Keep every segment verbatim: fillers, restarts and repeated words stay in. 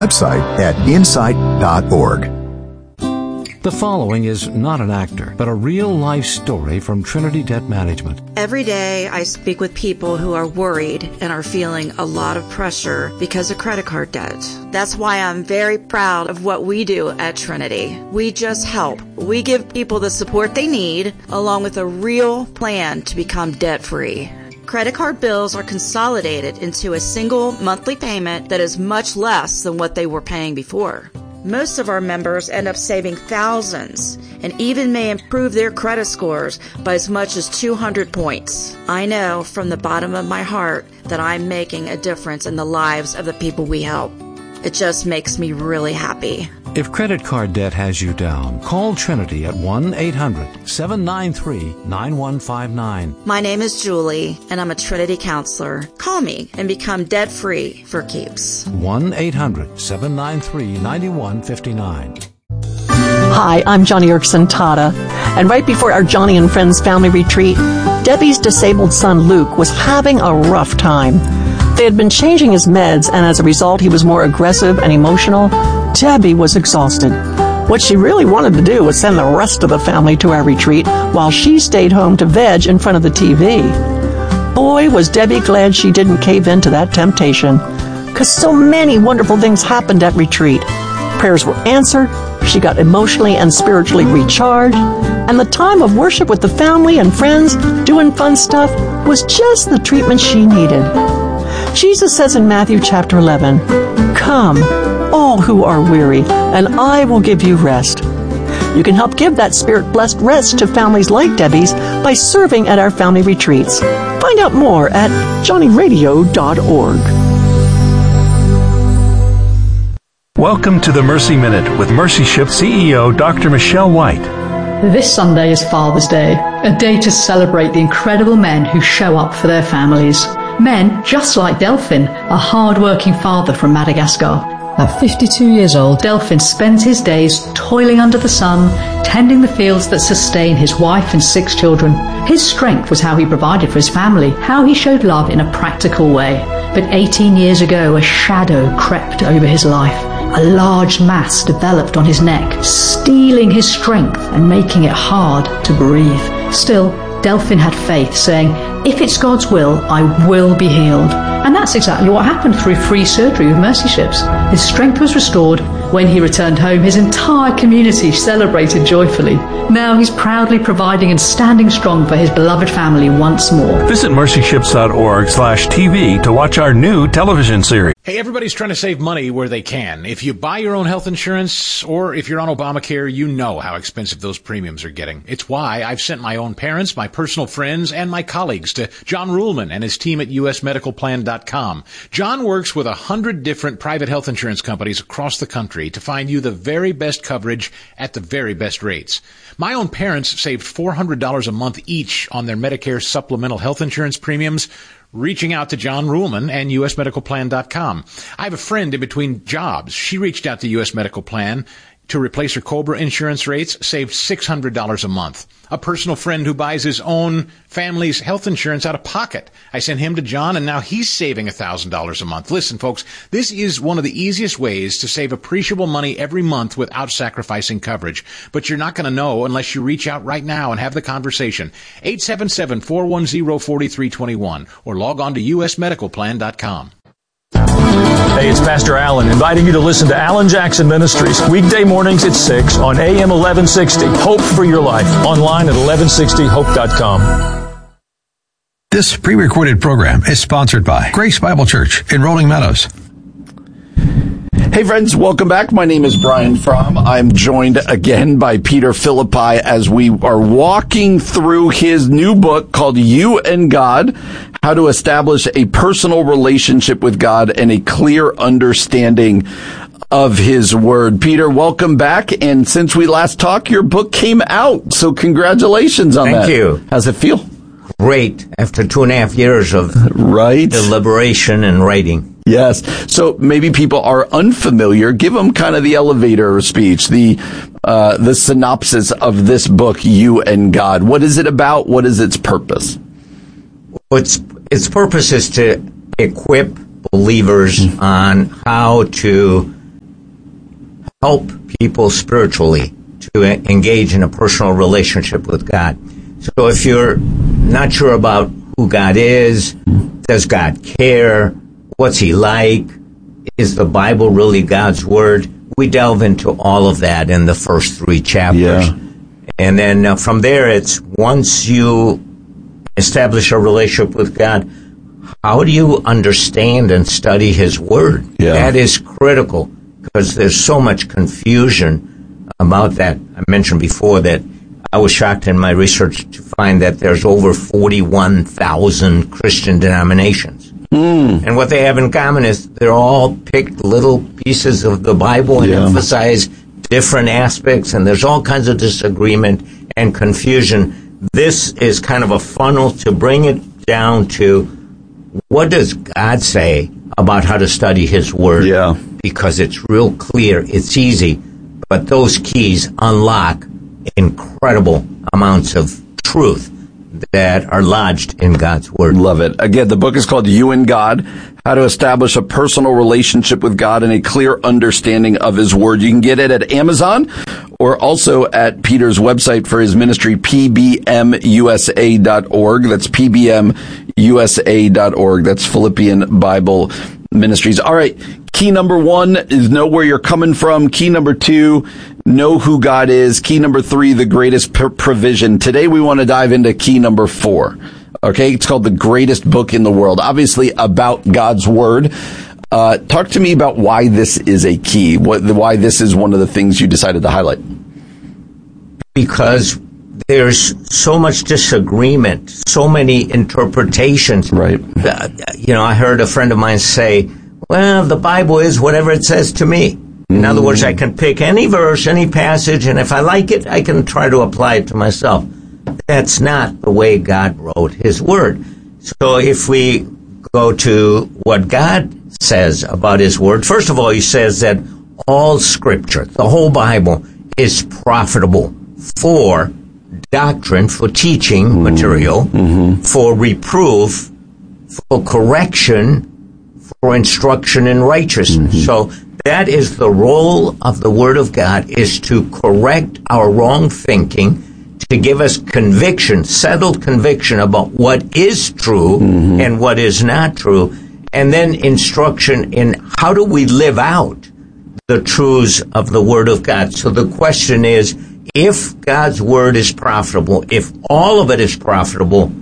Website at insight dot org. The following is not an actor, but a real-life story from Trinity Debt Management. Every day I speak with people who are worried and are feeling a lot of pressure because of credit card debt. That's why I'm very proud of what we do at Trinity. We just help. We give people the support they need, along with a real plan to become debt-free. Credit card bills are consolidated into a single monthly payment that is much less than what they were paying before. Most of our members end up saving thousands and even may improve their credit scores by as much as two hundred points. I know from the bottom of my heart that I'm making a difference in the lives of the people we help. It just makes me really happy. If credit card debt has you down, call Trinity at one eight hundred seven nine three nine one five nine. My name is Julie, and I'm a Trinity counselor. Call me and become debt-free for keeps. one eight hundred seven nine three nine one five nine. Hi, I'm Johnny Erickson Tata, and right before our Johnny and Friends family retreat, Debbie's disabled son Luke was having a rough time. They had been changing his meds, and as a result, he was more aggressive and emotional. Debbie was exhausted. What she really wanted to do was send the rest of the family to our retreat while she stayed home to veg in front of the T V. Boy, was Debbie glad she didn't cave into that temptation, because so many wonderful things happened at retreat. Prayers were answered, she got emotionally and spiritually recharged, and the time of worship with the family and friends doing fun stuff was just the treatment she needed. Jesus says in Matthew chapter eleven, "Come, all who are weary, and I will give you rest." You can help give that spirit-blessed rest to families like Debbie's by serving at our family retreats. Find out more at johnny radio dot org. Welcome to the Mercy Minute with Mercy Ship C E O Doctor Michelle White. This Sunday is Father's Day, a day to celebrate the incredible men who show up for their families. Men just like Delphin, a hard-working father from Madagascar. At fifty-two years old, Delphin spends his days toiling under the sun, tending the fields that sustain his wife and six children. His strength was how he provided for his family, how he showed love in a practical way. But eighteen years ago, a shadow crept over his life. A large mass developed on his neck, stealing his strength and making it hard to breathe. Still, Delphin had faith, saying, "If it's God's will, I will be healed." And that's exactly what happened through free surgery with Mercy Ships. His strength was restored. When he returned home, his entire community celebrated joyfully. Now he's proudly providing and standing strong for his beloved family once more. Visit mercy ships dot org slash T V to watch our new television series. Hey, everybody's trying to save money where they can. If you buy your own health insurance or if you're on Obamacare, you know how expensive those premiums are getting. It's why I've sent my own parents, my personal friends, and my colleagues to John Ruhlman and his team at U S medical plan dot com. John works with a hundred different private health insurance companies across the country to find you the very best coverage at the very best rates. My own parents saved four hundred dollars a month each on their Medicare supplemental health insurance premiums, reaching out to John Ruhlman and U S medical plan dot com. I have a friend in between jobs. She reached out to U S Medical Plan to replace her COBRA insurance rates, saved six hundred dollars a month. A personal friend who buys his own family's health insurance out of pocket. I sent him to John, and now he's saving one thousand dollars a month. Listen, folks, this is one of the easiest ways to save appreciable money every month without sacrificing coverage. But you're not going to know unless you reach out right now and have the conversation. eight seven seven, four one zero, four three two one or log on to U S medical plan dot com. Hey, it's Pastor Allen inviting you to listen to Alan Jackson Ministries weekday mornings at six on A M eleven sixty. Hope for your life. Online at eleven sixty hope dot com. This pre-recorded program is sponsored by Grace Bible Church in Rolling Meadows. Hey friends, welcome back. My name is Brian Fromm. I'm joined again by Peter Philippi as we are walking through his new book called You and God, How to Establish a Personal Relationship with God and a Clear Understanding of His Word. Peter, welcome back. And since we last talked, your book came out. So congratulations on that. Thank you. How's it feel? Great. After two and a half years of right deliberation and writing. Yes. So maybe people are unfamiliar. Give them kind of the elevator speech, the uh, the synopsis of this book, You and God. What is it about? What is its purpose? Its, its purpose is to equip believers on how to help people spiritually to engage in a personal relationship with God. So if you're not sure about who God is, does God care, what's he like, is the Bible really God's word, we delve into all of that in the first three chapters. Yeah. And then uh, from there, it's once you establish a relationship with God, how do you understand and study his word? Yeah. That is critical, because there's so much confusion about that. I mentioned before that I was shocked in my research to find that there's over forty-one thousand Christian denominations. Mm. And what they have in common is they're all picked little pieces of the Bible and Yeah. emphasize different aspects, and there's all kinds of disagreement and confusion. This is kind of a funnel to bring it down to, what does God say about how to study his word? Yeah. Because it's real clear, it's easy, but those keys unlock incredible amounts of truth that are lodged in God's word. Love it. Again, the book is called You and God, How to Establish a Personal Relationship with God and a Clear Understanding of His Word. You can get it at Amazon or also at Peter's website for his ministry, P B M U S A dot org. That's P B M U S A dot org. That's Philippian Bible Ministries. All right. Key number one is know where you're coming from. Key number two, know who God is. Key number three, the greatest pr- provision. Today we want to dive into key number four. Okay, it's called The Greatest Book in the World. Obviously about God's Word. Uh, talk to me about why this is a key, what, why this is one of the things you decided to highlight. Because there's so much disagreement, so many interpretations. Right. Uh, you know, I heard a friend of mine say, well, the Bible is whatever it says to me. In other words, I can pick any verse, any passage, and if I like it, I can try to apply it to myself. That's not the way God wrote his word. So if we go to what God says about his word, first of all, he says that all scripture, the whole Bible, is profitable for doctrine, for teaching mm-hmm. material, mm-hmm. for reproof, for correction, for instruction in righteousness. Mm-hmm. So that is the role of the Word of God, is to correct our wrong thinking, to give us conviction, settled conviction about what is true mm-hmm. and what is not true, and then instruction in how do we live out the truths of the Word of God. So the question is, if God's Word is profitable, if all of it is profitable,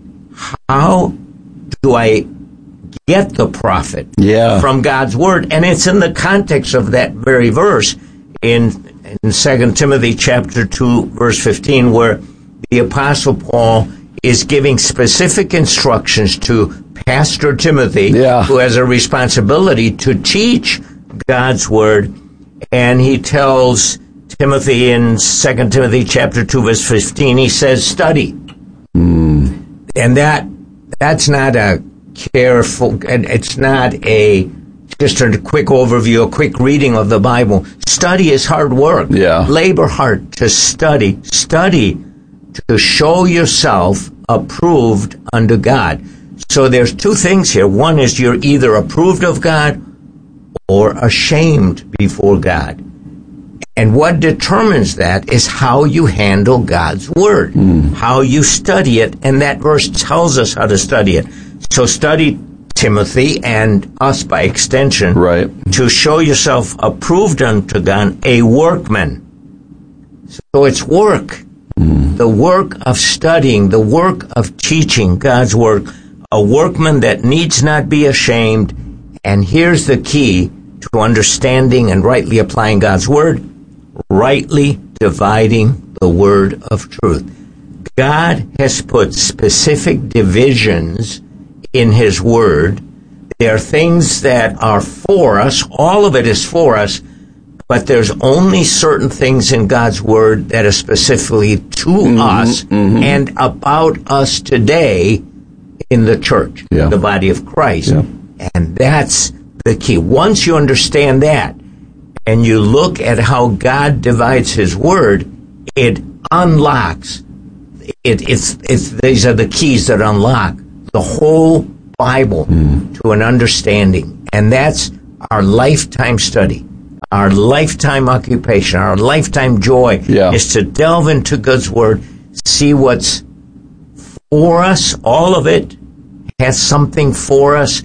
how do I get the profit yeah. from God's Word? And it's in the context of that very verse in, in Second Timothy chapter two, verse fifteen, where the Apostle Paul is giving specific instructions to Pastor Timothy, yeah. who has a responsibility to teach God's Word. And he tells Timothy in Second Timothy chapter two, verse fifteen, he says, study. Mm. And that that's not a careful, and it's not a just a quick overview, a quick reading of the Bible. Study is hard work. Yeah. Labor hard to study. Study to show yourself approved unto God. So there's two things here. One is you're either approved of God or ashamed before God. And what determines that is how you handle God's Word, mm. how you study it, and that verse tells us how to study it. So study Timothy, and us by extension, right. to show yourself approved unto God, a workman. So it's work. Mm. The work of studying, the work of teaching God's Word, a workman that needs not be ashamed. And here's the key to understanding and rightly applying God's Word: rightly dividing the word of truth. God has put specific divisions in His Word. There are things that are for us. All of it is for us, but there's only certain things in God's Word that are specifically to mm-hmm, us mm-hmm. and about us today in the church, yeah. the body of Christ. Yeah. And that's the key. Once you understand that, and you look at how God divides His Word, it unlocks. It, it's, it's, these are the keys that unlock the whole Bible mm. to an understanding. And that's our lifetime study. our lifetime occupation, our lifetime joy yeah. is to delve into God's Word, see what's for us. All of it has something for us.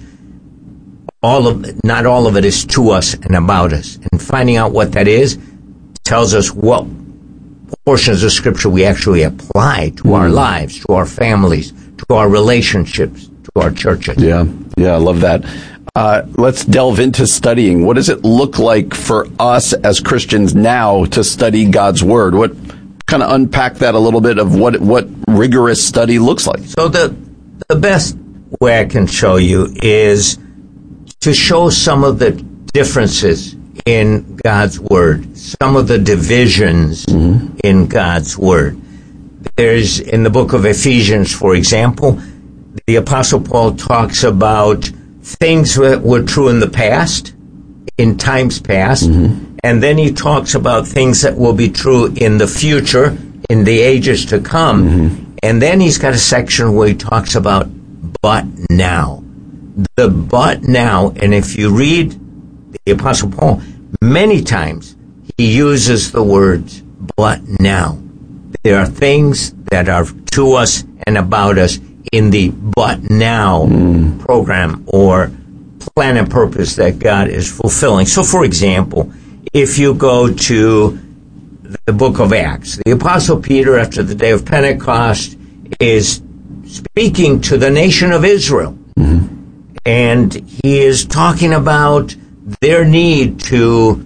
All of it, not all of it is to us and about us. And finding out what that is tells us what portions of Scripture we actually apply to mm. our lives, to our families, to our relationships, to our churches. Yeah, yeah, I love that. Uh, let's delve into studying. What does it look like for us as Christians now to study God's Word? What kind of unpack that a little bit of what what rigorous study looks like? So the the best way I can show you is to show some of the differences in God's Word, some of the divisions mm-hmm. in God's Word. There's, in the book of Ephesians, for example, the Apostle Paul talks about things that were true in the past, in times past, mm-hmm. and then he talks about things that will be true in the future, in the ages to come, mm-hmm. and then he's got a section where he talks about but now. The but now, and if you read the Apostle Paul, many times he uses the words but now. There are things that are to us and about us in the but now mm. program or plan and purpose that God is fulfilling. So, for example, if you go to the book of Acts, the Apostle Peter, after the day of Pentecost, is speaking to the nation of Israel. Mm-hmm. And he is talking about their need to,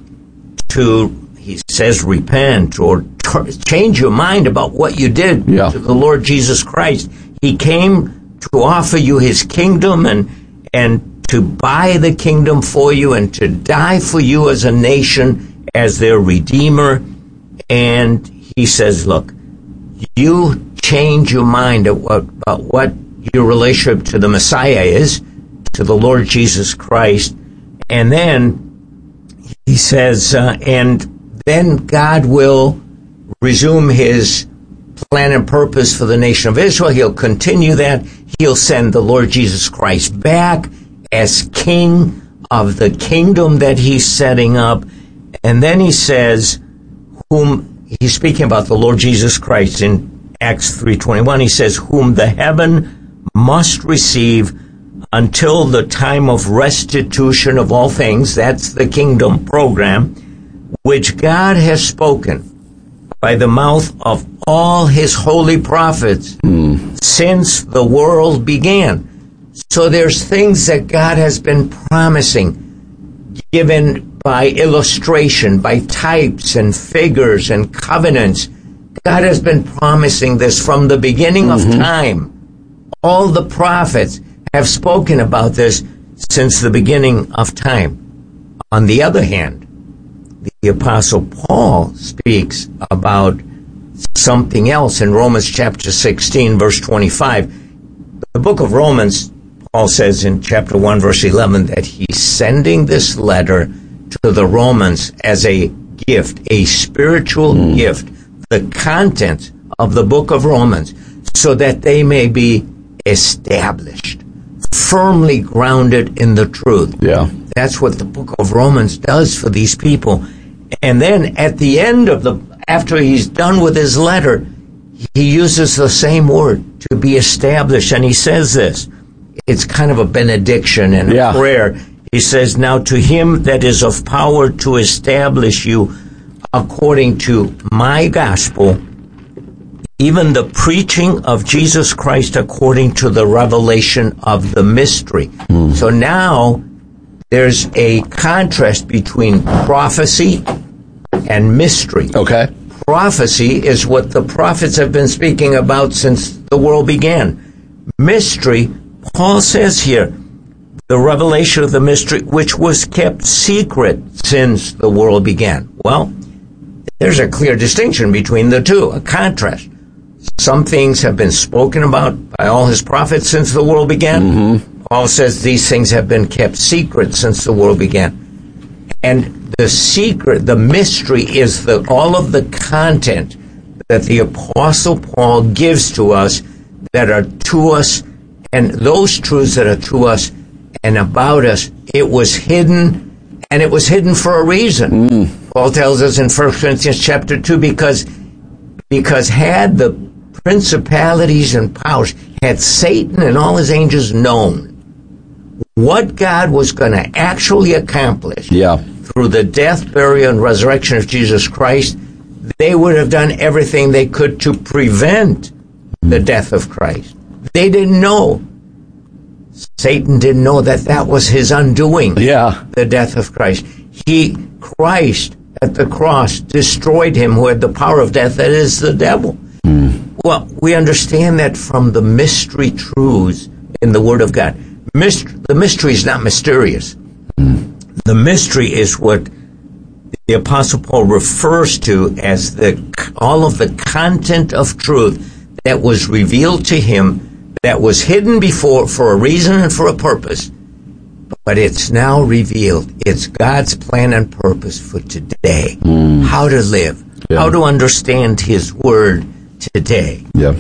to he says, repent or t- change your mind about what you did yeah. to the Lord Jesus Christ. He came to offer you his kingdom and and to buy the kingdom for you and to die for you as a nation, as their Redeemer. And he says, look, you change your mind about what your relationship to the Messiah is, to the Lord Jesus Christ. And then he says, uh, and then God will resume his plan and purpose for the nation of Israel. He'll continue that. He'll send the Lord Jesus Christ back as king of the kingdom that he's setting up. And then he says, whom he's speaking about the Lord Jesus Christ in Acts three twenty-one. He says, whom the heaven must receive until the time of restitution of all things. That's the kingdom program, which God has spoken by the mouth of all his holy prophets mm. since the world began. So there's things that God has been promising, given by illustration, by types and figures and covenants. God has been promising this from the beginning mm-hmm. of time. All the prophets have spoken about this since the beginning of time. On the other hand, the Apostle Paul speaks about something else in Romans chapter sixteen, verse twenty-five. The book of Romans, Paul says in chapter one, verse eleven, that he's sending this letter to the Romans as a gift, a spiritual mm. gift, the content of the book of Romans, so that they may be established, firmly grounded in the truth. Yeah. That's what the book of Romans does for these people. And then at the end of the, after he's done with his letter, he uses the same word, to be established. And he says this. It's kind of a benediction and yeah. a prayer. He says, now to him that is of power to establish you according to my gospel, even the preaching of Jesus Christ according to the revelation of the mystery. Mm. So now there's a contrast between prophecy and mystery. Okay. Prophecy is what the prophets have been speaking about since the world began. Mystery, Paul says here, the revelation of the mystery which was kept secret since the world began. Well, there's a clear distinction between the two, a contrast. Some things have been spoken about by all his prophets since the world began. Mm-hmm. Paul says these things have been kept secret since the world began. And the secret, the mystery, is the, all of the content that the Apostle Paul gives to us that are to us, and those truths that are to us and about us, it was hidden And it was hidden for a reason. Mm. Paul tells us in First Corinthians chapter two, because, because had the principalities and powers, had Satan and all his angels known what God was going to actually accomplish yeah. through the death, burial, and resurrection of Jesus Christ, they would have done everything they could to prevent the death of Christ. They didn't know. Satan didn't know that that was his undoing, yeah. the death of Christ. He, Christ, at the cross, destroyed him who had the power of death, that is the devil. Mm. Well, we understand that from the mystery truths in the Word of God. Myst- the mystery is not mysterious. Mm. The mystery is what the Apostle Paul refers to as the all of the content of truth that was revealed to him, that was hidden before for a reason and for a purpose, but it's now revealed. It's God's plan and purpose for today. Mm. How to live, yeah. how to understand His Word today. Yeah.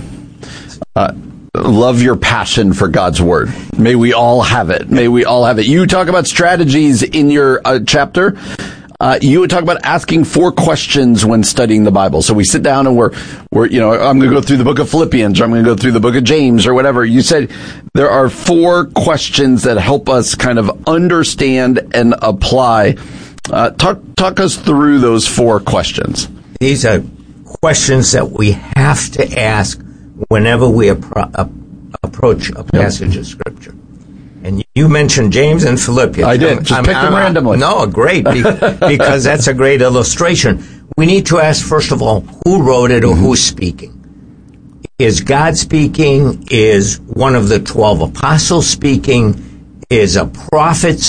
Uh, love your passion for God's Word. May we all have it. May we all have it. You talk about strategies in your uh, chapter. Uh, you would talk about asking four questions when studying the Bible. So we sit down and we're, we're, you know, I'm going to go through the book of Philippians, or I'm going to go through the book of James, or whatever. You said there are four questions that help us kind of understand and apply. Uh, talk, talk us through those four questions. These are questions that we have to ask whenever we appro- uh, approach a passage yep. of Scripture. And you mentioned James and Philippians. I did. Just I'm, pick I'm, them randomly. No, great, because that's a great illustration. We need to ask, first of all, who wrote it or mm-hmm. who's speaking? Is God speaking? Is one of the twelve apostles speaking? Is a prophet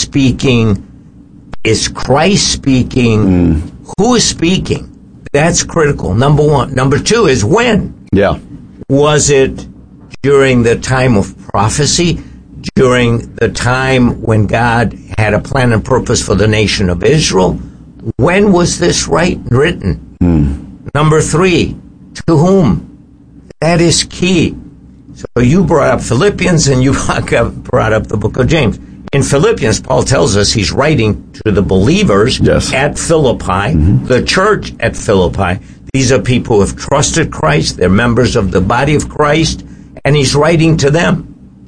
speaking? Is Christ speaking? Mm. Who is speaking? That's critical, number one. Number two is when. Yeah. Was it during the time of prophecy? During the time when God had a plan and purpose for the nation of Israel? When was this right written? Mm. Number three, to whom? That is key. So you brought up Philippians and you brought up the book of James. In Philippians, Paul tells us he's writing to the believers yes. at Philippi, mm-hmm. the church at Philippi. These are people who have trusted Christ. They're members of the body of Christ, and he's writing to them.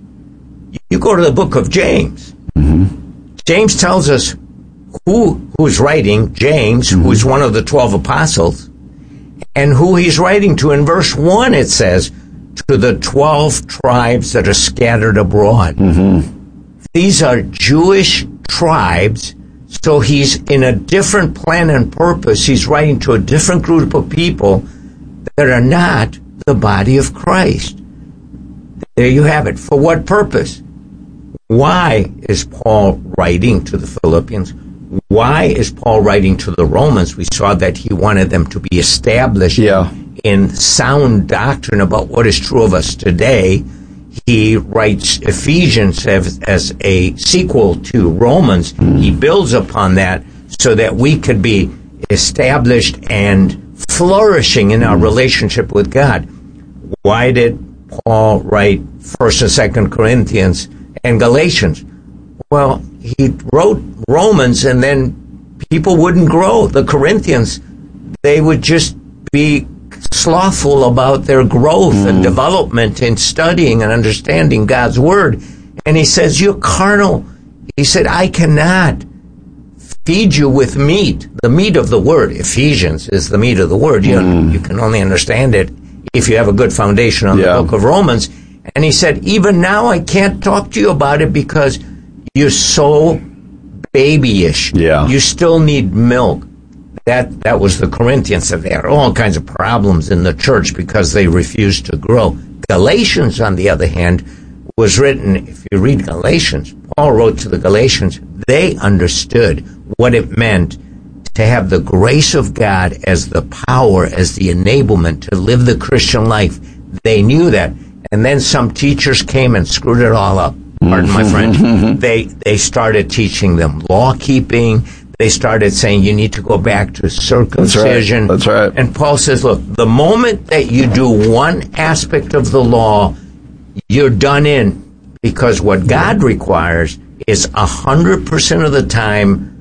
You go to the book of James. Mm-hmm. James tells us who who's writing, James, mm-hmm. who is one of the twelve apostles, and who he's writing to. In verse one, it says, to the twelve tribes that are scattered abroad. Mm-hmm. These are Jewish tribes, so he's in a different plan and purpose. He's writing to a different group of people that are not the body of Christ. There you have it. For what purpose? Why is Paul writing to the Philippians? Why is Paul writing to the Romans? We saw that he wanted them to be established yeah. in sound doctrine about what is true of us today. He writes Ephesians as, as a sequel to Romans. Mm. He builds upon that so that we could be established and flourishing in our relationship with God. Why did Paul write First and Second Corinthians and Galatians? Well, he wrote Romans, and then people wouldn't grow. The Corinthians, they would just be slothful about their growth mm. and development in studying and understanding God's Word. And he says, you're carnal. He said, I cannot feed you with meat, the meat of the Word. Ephesians is the meat of the Word. You, mm. you can only understand it if you have a good foundation on yeah. the book of Romans. And he said, even now I can't talk to you about it because you're so babyish. Yeah. You still need milk. That that was the Corinthians. They had all kinds of problems in the church because they refused to grow. Galatians, on the other hand, was written, if you read Galatians, Paul wrote to the Galatians, they understood what it meant to have the grace of God as the power, as the enablement to live the Christian life. They knew that. And then some teachers came and screwed it all up. Pardon my French. They they started teaching them law keeping. They started saying you need to go back to circumcision. That's right. That's right. And Paul says, look, the moment that you do one aspect of the law, you're done in, because what God requires is a hundred percent of the time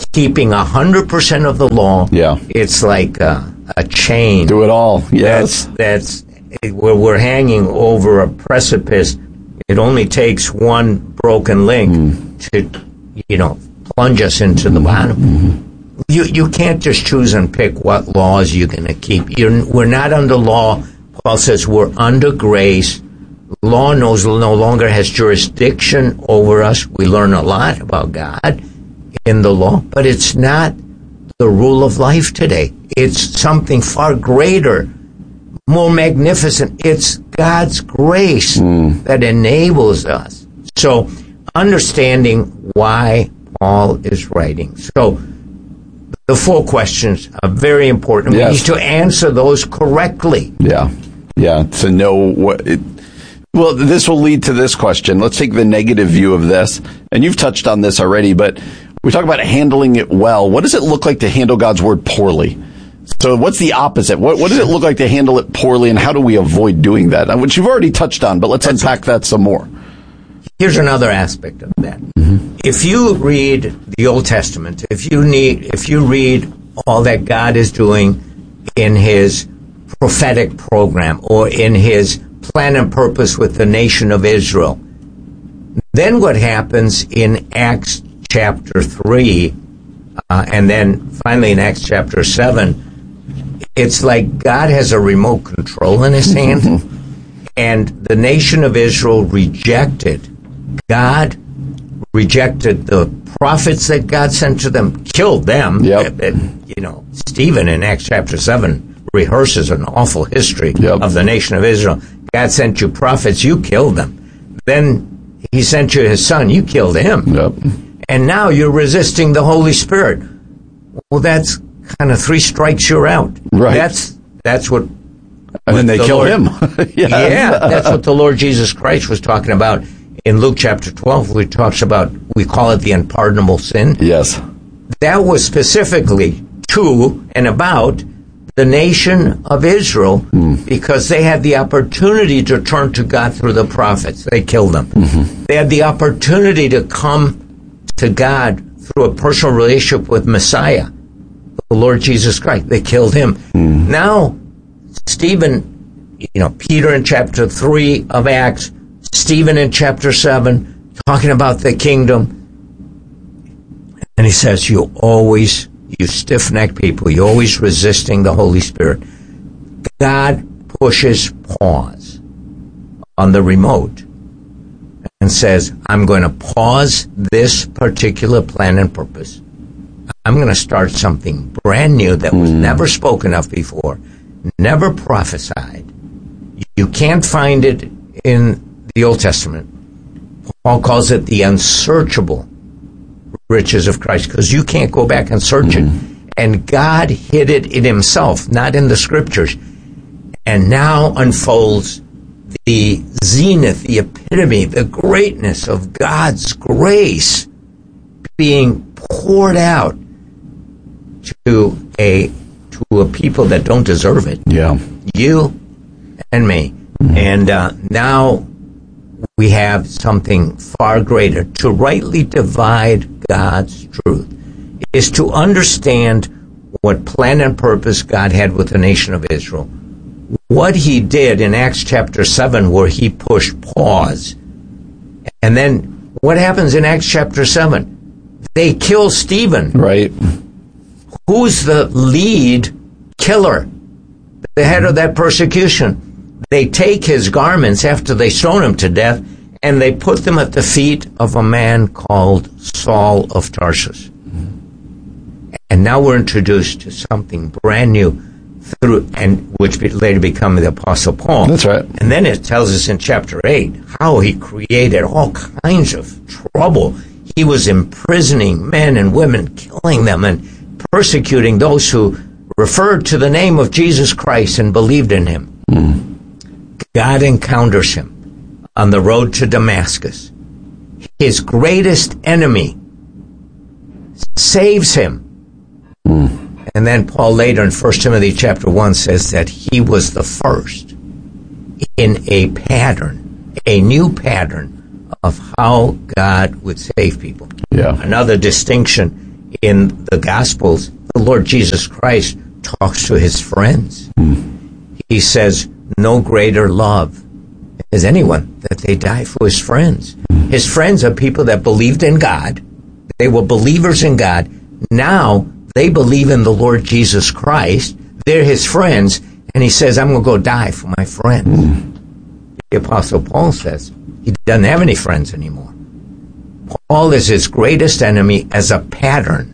keeping one hundred percent of the law. Yeah. It's like a, a chain. Do it all. Yes. That's, that's where we're hanging over a precipice. It only takes one broken link mm. to, you know, plunge us into the bottom. Mm-hmm. You you can't just choose and pick what laws you're going to keep. You're, we're not under law. Paul says we're under grace. Law knows no longer has jurisdiction over us. We learn a lot about God in the law, but it's not the rule of life today. It's something far greater, more magnificent. It's God's grace mm. that enables us. So, understanding why Paul is writing. So, the four questions are very important. Yes. We need to answer those correctly. Yeah, yeah, to know what... It, well, this will lead to this question. Let's take the negative view of this. And you've touched on this already, but we talk about handling it well. What does it look like to handle God's word poorly? So what's the opposite? What, what does it look like to handle it poorly, and how do we avoid doing that? Which you've already touched on, but let's That's unpack that some more. Here's another aspect of that. Mm-hmm. If you read the Old Testament, if you need, if you read all that God is doing in His prophetic program or in His plan and purpose with the nation of Israel, then what happens in Acts chapter three, uh, and then finally in Acts chapter seven, it's like God has a remote control in His hand, mm-hmm. and the nation of Israel rejected God, rejected the prophets that God sent to them, killed them. Yep. You know, Stephen in Acts chapter seven rehearses an awful history yep. of the nation of Israel. God sent you prophets, you killed them. Then He sent you His Son, you killed Him. Yep. And now you're resisting the Holy Spirit. Well, that's kind of three strikes, you're out. Right. That's that's what... And then they the kill Lord, Him. yeah. yeah, that's what the Lord Jesus Christ was talking about in Luke chapter twelve, where He talks about, we call it the unpardonable sin. Yes. That was specifically to and about the nation of Israel, mm. because they had the opportunity to turn to God through the prophets. They killed them. Mm-hmm. They had the opportunity to come to God through a personal relationship with Messiah, the Lord Jesus Christ. They killed Him. Mm. Now, Stephen, you know, Peter in chapter three of Acts, Stephen in chapter seven, talking about the kingdom. And he says, you always... You stiff-necked people, you're always resisting the Holy Spirit. God pushes pause on the remote and says, I'm going to pause this particular plan and purpose. I'm going to start something brand new that was mm. never spoken of before, never prophesied. You can't find it in the Old Testament. Paul calls it the unsearchable riches of Christ, because you can't go back and search mm-hmm. it. And God hid it in Himself, not in the Scriptures. And now unfolds the zenith, the epitome, the greatness of God's grace being poured out to a to a people that don't deserve it. Yeah, you and me. Mm-hmm. And uh, now we have something far greater. To rightly divide God's truth is to understand what plan and purpose God had with the nation of Israel. What He did in Acts chapter seven, where He pushed pause. And then what happens in Acts chapter seven? They kill Stephen. Right. Who's the lead killer? The head of that persecution. They take his garments after they stone him to death, and they put them at the feet of a man called Saul of Tarsus. Mm-hmm. And now we're introduced to something brand new, through and which later became the Apostle Paul. That's right. And then it tells us in chapter eight how he created all kinds of trouble. He was imprisoning men and women, killing them, and persecuting those who referred to the name of Jesus Christ and believed in Him. Mm. God encounters him on the road to Damascus. His greatest enemy saves him. Mm. And then Paul later in First Timothy chapter one says that he was the first in a pattern, a new pattern of how God would save people. Yeah. Another distinction in the Gospels, the Lord Jesus Christ talks to his friends. Mm. He says, no greater love has anyone that they die for his friends. Mm. His friends are people that believed in God. They were believers in God. Now they believe in the Lord Jesus Christ. They're his friends. And he says, I'm going to go die for my friends. Mm. The Apostle Paul says he doesn't have any friends anymore. Paul is his greatest enemy as a pattern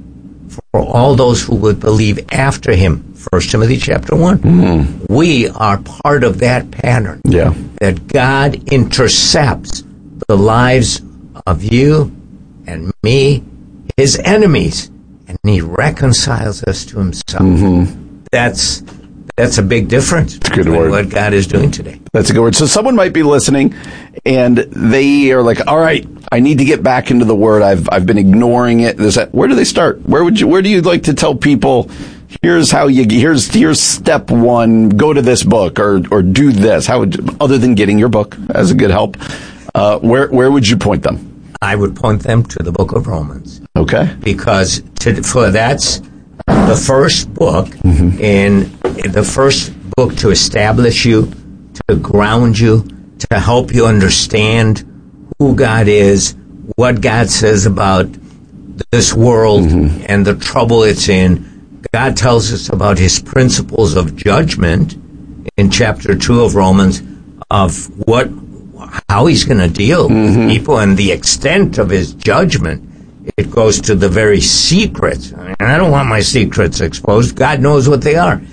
for all those who would believe after him. First Timothy chapter one. Mm. We are part of that pattern. Yeah. That God intercepts the lives of you and me, his enemies, and he reconciles us to himself. Mm-hmm. That's that's a big difference between word. what God is doing today. That's a good word. So someone might be listening, and they are like, all right, I need to get back into the Word. I've I've been ignoring it. There's a, where do they start? Where would you? Where do you like to tell people? Here's how you. Here's here's step one. Go to this book, or or do this. How would you, other than getting your book as a good help? Uh, where where would you point them? I would point them to the Book of Romans. Okay. Because to, for that's the first book, mm-hmm. in, in the first book to establish you, to ground you, to help you understand who God is, what God says about this world mm-hmm. and the trouble it's in. God tells us about his principles of judgment in chapter two of Romans, of what, how he's going to deal mm-hmm. with people and the extent of his judgment. It goes to the very secrets. I mean, I don't want my secrets exposed. God knows what they are.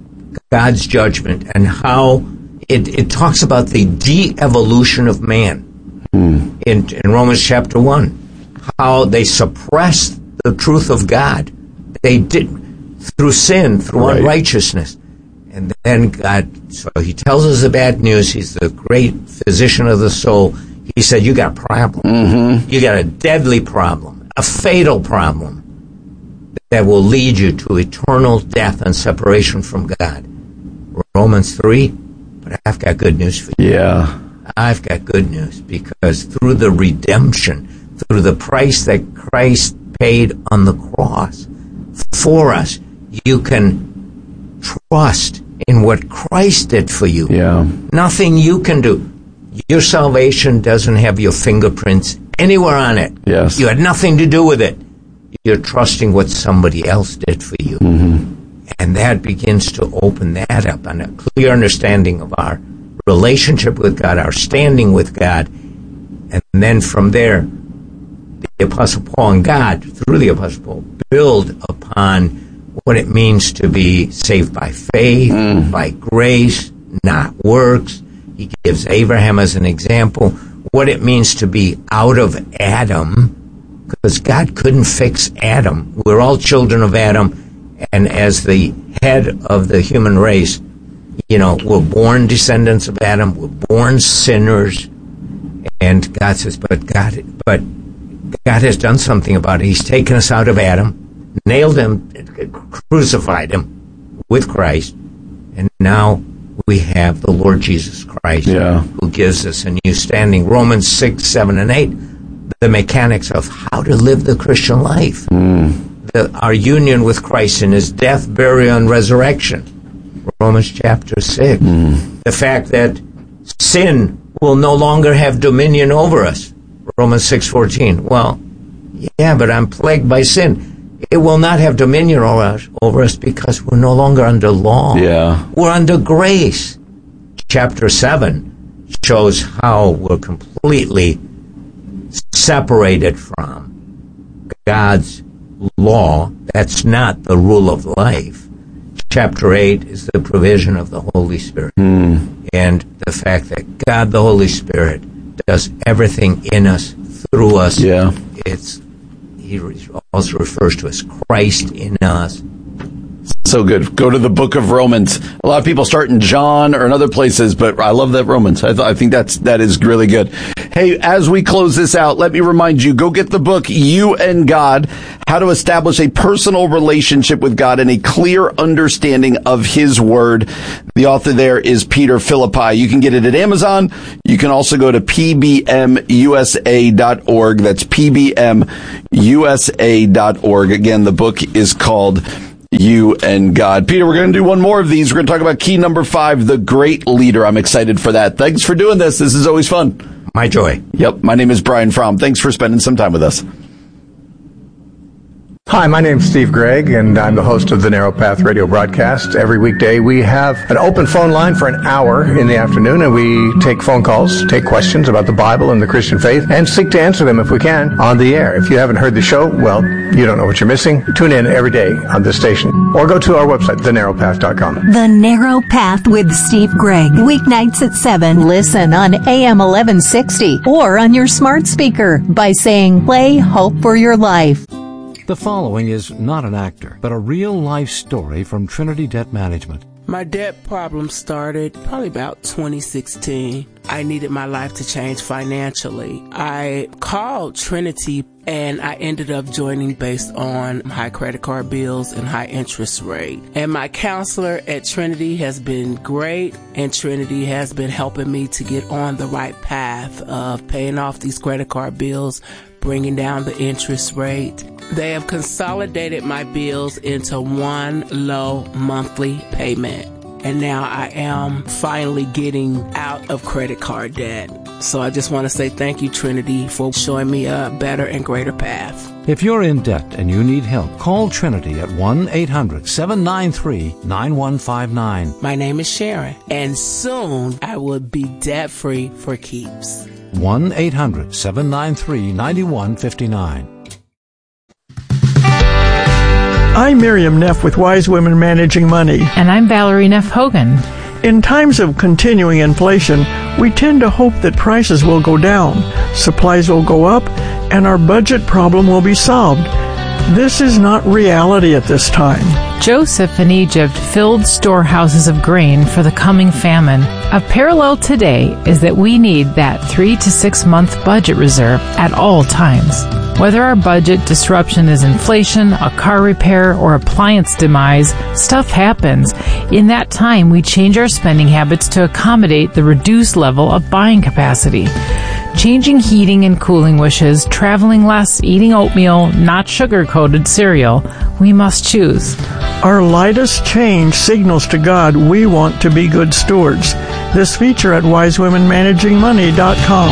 God's judgment and how it, it talks about the de-evolution of man. Mm. In, in Romans chapter one, how they suppressed the truth of God. They did through sin, through right. unrighteousness. And then God, so he tells us the bad news. He's the great physician of the soul. He said, you got a problem. Mm-hmm. You got a deadly problem, a fatal problem that will lead you to eternal death and separation from God. Romans three, but I've got good news for you. Yeah. I've got good news, because through the redemption, through the price that Christ paid on the cross for us, you can trust in what Christ did for you. Yeah. Nothing you can do. Your salvation doesn't have your fingerprints anywhere on it. Yes. You had nothing to do with it. You're trusting what somebody else did for you. Mm-hmm. And that begins to open that up, and a clear understanding of our relationship with God, our standing with God. And then from there, the Apostle Paul and God, through the Apostle Paul, build upon what it means to be saved by faith, mm. by grace, not works. He gives Abraham as an example what it means to be out of Adam, because God couldn't fix Adam. We're all children of Adam, and as the head of the human race, you know, we're born descendants of Adam, we're born sinners, and God says, but God, but God has done something about it. He's taken us out of Adam, nailed him, crucified him with Christ, and now we have the Lord Jesus Christ, yeah. who gives us a new standing. Romans six, seven, and eight, the mechanics of how to live the Christian life. Mm. The, our union with Christ in his death, burial, and resurrection. Romans chapter six. Mm. The fact that sin will no longer have dominion over us. Romans six fourteen. Well, yeah, but I'm plagued by sin. It will not have dominion over us, over us because we're no longer under law. Yeah. We're under grace. Chapter seven shows how we're completely separated from God's law. That's not the rule of life. Chapter eight is the provision of the Holy Spirit. Mm. And the fact that God, the Holy Spirit, does everything in us, through us. Yeah. It's, he also refers to as Christ in us, So good. Go to the book of Romans. A lot of people start in John or in other places, but I love that Romans. I, th- I think that's, that is really good. Hey, as we close this out, let me remind you, go get the book, You and God, How to Establish a Personal Relationship with God and a Clear Understanding of His Word. The author there is Peter Philippi. You can get it at Amazon. You can also go to p b m u s a dot org. That's p b m u s a dot org. Again, the book is called You and God. Peter, we're going to do one more of these. We're going to talk about key number five, the great leader. I'm excited for that. Thanks for doing this. This is always fun. My joy. Yep. My name is Brian Fromm. Thanks for spending some time with us. Hi, my name's Steve Gregg, and I'm the host of the Narrow Path radio broadcast. Every weekday, we have an open phone line for an hour in the afternoon, and we take phone calls, take questions about the Bible and the Christian faith, and seek to answer them if we can on the air. If you haven't heard the show, well, you don't know what you're missing. Tune in every day on this station, or go to our website, the narrow path dot com. The Narrow Path with Steve Gregg, weeknights at seven. Listen on A M eleven sixty or on your smart speaker by saying, play Hope for Your Life. The following is not an actor, but a real-life story from Trinity Debt Management. My debt problem started probably about twenty sixteen. I needed my life to change financially. I called Trinity and I ended up joining based on high credit card bills and high interest rate. And my counselor at Trinity has been great, and Trinity has been helping me to get on the right path of paying off these credit card bills, bringing down the interest rate. They have consolidated my bills into one low monthly payment. And now I am finally getting out of credit card debt. So I just want to say thank you, Trinity, for showing me a better and greater path. If you're in debt and you need help, call Trinity at one eight hundred seven nine three nine one five nine. My name is Sharon, and soon I will be debt-free for keeps. one eight hundred seven nine three nine one five nine. I'm Miriam Neff with Wise Women Managing Money. And I'm Valerie Neff Hogan. In times of continuing inflation, we tend to hope that prices will go down, supplies will go up, and our budget problem will be solved. This is not reality at this time. Joseph in Egypt filled storehouses of grain for the coming famine. A parallel today is that we need that three to six month budget reserve at all times. Whether our budget disruption is inflation, a car repair, or appliance demise, stuff happens. In that time, we change our spending habits to accommodate the reduced level of buying capacity. Changing heating and cooling wishes, traveling less, eating oatmeal, not sugar-coated cereal, we must choose. Our lightest change signals to God we want to be good stewards. This feature at wise women managing money dot com.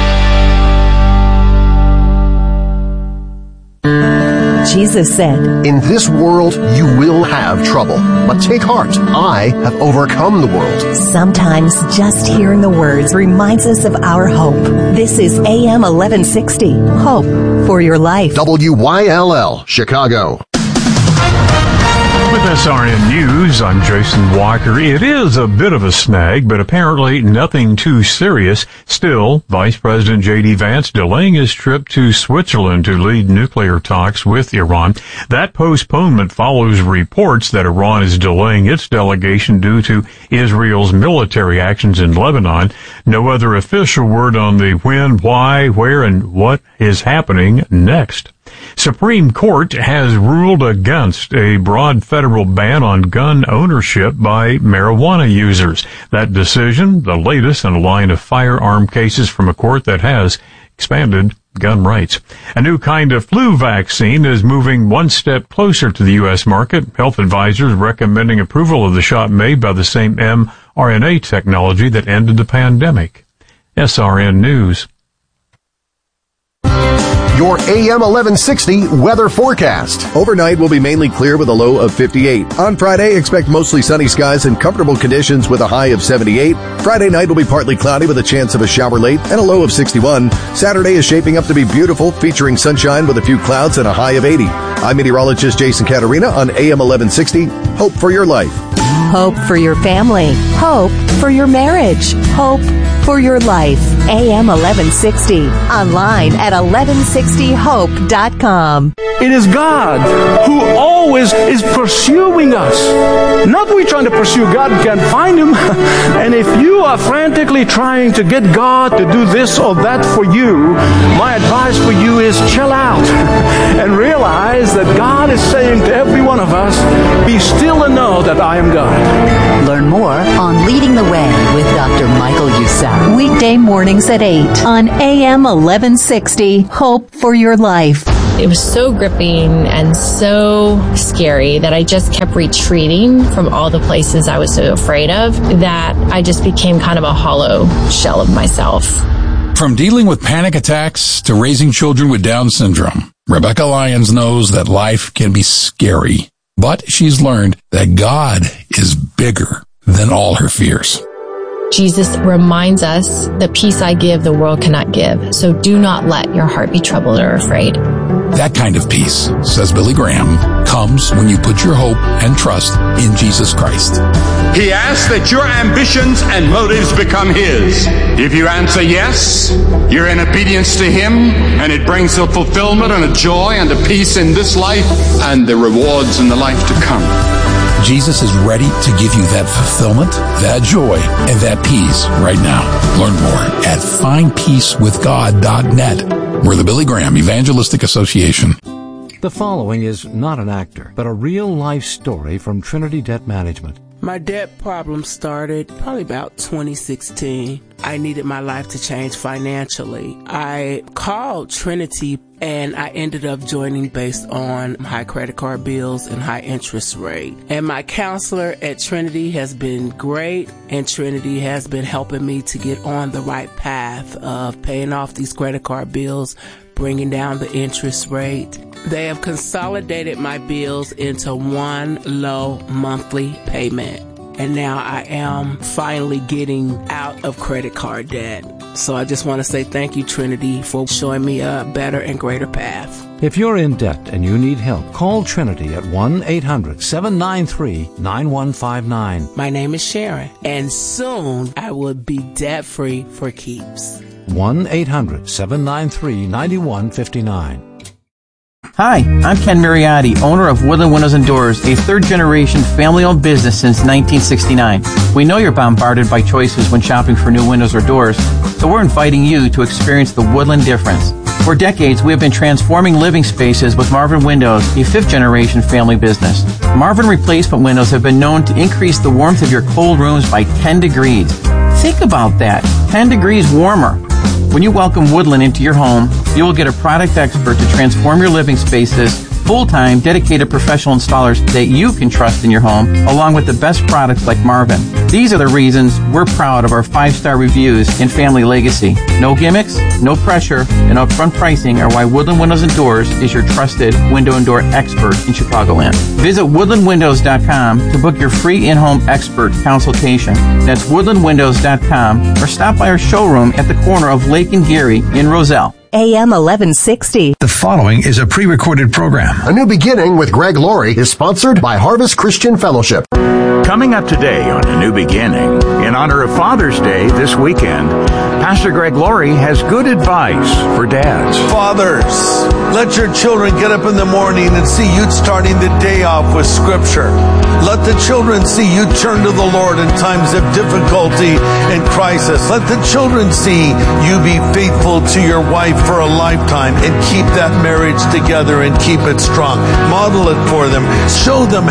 Jesus said, "In this world you will have trouble, but take heart. I have overcome the world." Sometimes just hearing the words reminds us of our hope. This is A M eleven sixty, Hope for Your Life. W Y L L, Chicago. With S R N News, I'm Jason Walker. It is a bit of a snag, but apparently nothing too serious. Still, Vice President J D Vance delaying his trip to Switzerland to lead nuclear talks with Iran. That postponement follows reports that Iran is delaying its delegation due to Israel's military actions in Lebanon. No other official word on the when, why, where, and what is happening next. Supreme Court has ruled against a broad federal ban on gun ownership by marijuana users. That decision, the latest in a line of firearm cases from a court that has expanded gun rights. A new kind of flu vaccine is moving one step closer to the U S market. Health advisors recommending approval of the shot made by the same mRNA technology that ended the pandemic. S R N News. Your A M eleven sixty weather forecast. Overnight will be mainly clear with a low of fifty-eight. On Friday, expect mostly sunny skies and comfortable conditions with a high of seventy-eight. Friday night will be partly cloudy with a chance of a shower late and a low of sixty-one. Saturday is shaping up to be beautiful, featuring sunshine with a few clouds and a high of eighty. I'm meteorologist Jason Caterina on A M eleven sixty. Hope for your life. Hope for your family. Hope for your marriage. Hope for Your Life. A M eleven sixty. Online at eleven sixty hope dot com. It is God who always is pursuing us. Not we trying to pursue God and can't find Him. And if you are frantically trying to get God to do this or that for you, my advice for you is chill out and realize that God is saying to every one of us, be still and know that I am God. Learn more on Leading the Way with Doctor Michael Youssef. Weekday mornings at eight on A M eleven sixty. Hope for Your Life. It was so gripping and so scary that I just kept retreating from all the places I was so afraid of that I just became kind of a hollow shell of myself. From dealing with panic attacks to raising children with Down syndrome, Rebecca Lyons knows that life can be scary, but she's learned that God is bigger than all her fears. Jesus reminds us, the peace I give, the world cannot give. So do not let your heart be troubled or afraid. That kind of peace, says Billy Graham, comes when you put your hope and trust in Jesus Christ. He asks that your ambitions and motives become His. If you answer yes, you're in obedience to Him, and it brings a fulfillment and a joy and a peace in this life and the rewards in the life to come. Jesus is ready to give you that fulfillment, that joy, and that peace right now. Learn more at find peace with god dot net. We're the Billy Graham Evangelistic Association. The following is not an actor, but a real-life story from Trinity Debt Management. My debt problem started probably about twenty sixteen. I needed my life to change financially. I called Trinity and I ended up joining based on high credit card bills and high interest rate. And my counselor at Trinity has been great, and Trinity has been helping me to get on the right path of paying off these credit card bills, bringing down the interest rate. They have consolidated my bills into one low monthly payment. And now I am finally getting out of credit card debt. So I just want to say thank you, Trinity, for showing me a better and greater path. If you're in debt and you need help, call Trinity at one eight hundred seven nine three nine one five nine. My name is Sharon, and soon I will be debt-free for keeps. one eight hundred seven nine three nine one five nine. Hi, I'm Ken Mariotti, owner of Woodland Windows and Doors, a third-generation family-owned business since nineteen sixty-nine. We know you're bombarded by choices when shopping for new windows or doors, so we're inviting you to experience the Woodland difference. For decades, we have been transforming living spaces with Marvin Windows, a fifth-generation family business. Marvin replacement windows have been known to increase the warmth of your cold rooms by ten degrees. Think about that, ten degrees warmer. When you welcome Woodland into your home, you will get a product expert to transform your living spaces, full-time, dedicated professional installers that you can trust in your home, along with the best products like Marvin. These are the reasons we're proud of our five-star reviews and family legacy. No gimmicks, no pressure, and upfront pricing are why Woodland Windows and Doors is your trusted window and door expert in Chicagoland. Visit woodland windows dot com to book your free in-home expert consultation. That's woodland windows dot com, or stop by our showroom at the corner of Lake and Geary in Roselle. A M eleven sixty. The following is a pre-recorded program. A New Beginning with Greg Laurie is sponsored by Harvest Christian Fellowship. Coming up today on A New Beginning, in honor of Father's Day this weekend, Pastor Greg Laurie has good advice for dads. Fathers, let your children get up in the morning and see you starting the day off with Scripture. Let the children see you turn to the Lord in times of difficulty and crisis. Let the children see you be faithful to your wife for a lifetime and keep that marriage together and keep it strong. Model it for them. Show them